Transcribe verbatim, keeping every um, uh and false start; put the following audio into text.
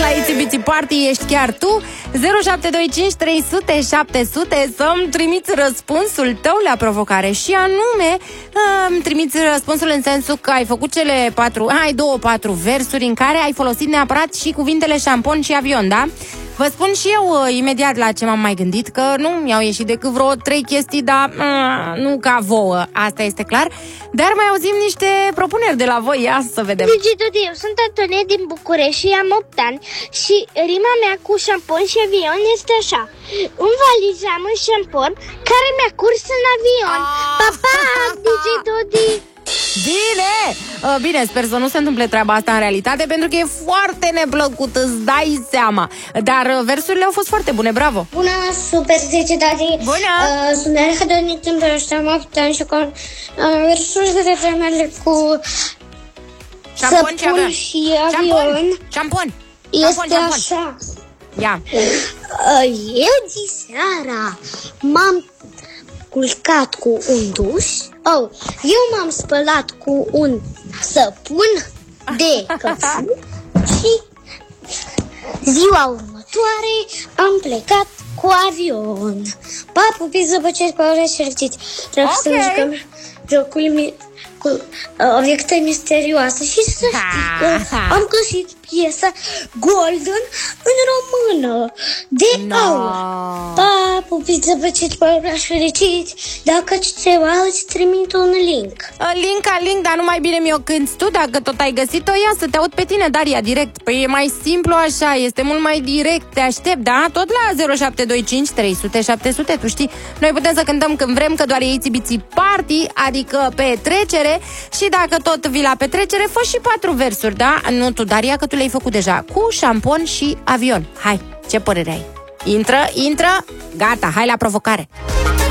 la Itsy Bitsy Party ești chiar tu. Zero șapte doi cinci trei sute șapte sute să-mi trimiți răspunsul tău la provocare. Și anume îmi trimiți răspunsul în sensul că ai făcut cele patru, ai două, patru versuri în care ai folosit neapărat și cuvintele șampon și avion, da? Vă spun și eu uh, imediat la ce m-am mai gândit, că nu mi-au ieșit decât vreo trei chestii, dar uh, nu ca vouă, asta este clar. Dar mai auzim niște propuneri de la voi, ia să vedem. Digi, eu sunt Antonie din București și am opt ani și rima mea cu șampon și avion este așa: în valiză am un șampon care mi-a curs în avion. Pa, pa, Digi Dodi! Bine! Bine, sper să nu se întâmple treaba asta în realitate, pentru că e foarte neplăcut, îți dai seama. Dar versurile au fost foarte bune, bravo! Bună, super zece, Dadi! Bună! Uh, sunt Arica Doni, Tâmperește, am opt ani și cu uh, versurile mele cu șampon și avion. și avion. Șampon! Este așa. Ia! Uh, eu de seara m-am culcat cu un duș. Oh, eu m-am spălat cu un săpun de căpșuni și ziua următoare am plecat cu avion. Pa, pupiți, zăbăceți, păureți și răciți. Trebuie să ne jucăm jocul mi- cu uh, obiecte misterioase și să știi că am găsit piesa Golden în română de no. aur. Pa, pupiți, zăbăceți, păureți și fericiți. Dacă ceva îți trimit un link. Link ca link, dar numai bine mi-o cânti tu. Dacă tot ai găsit-o, ia să te aud pe tine, Daria, direct. Păi e mai simplu așa, este mult mai direct. Te aștept, da? Tot la zero șapte doi cinci trei sute șapte sute. Tu știi, noi putem să cântăm când vrem, că doar e Itsy Bitsy Party, adică petrecere. Și dacă tot vii la petrecere, fă și patru versuri, da? Nu tu, Daria, că tu le-ai făcut deja. Cu șampon și avion. Hai, ce părere ai? Intră, intră, gata, hai la provocare.